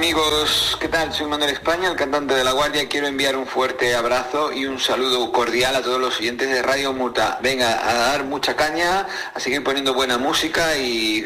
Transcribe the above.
amigos, ¿qué tal? Soy Manuel España, el cantante de La Guardia. Quiero enviar un fuerte abrazo y un saludo cordial a todos los oyentes de Radio Muta. Venga, a dar mucha caña, a seguir poniendo buena música y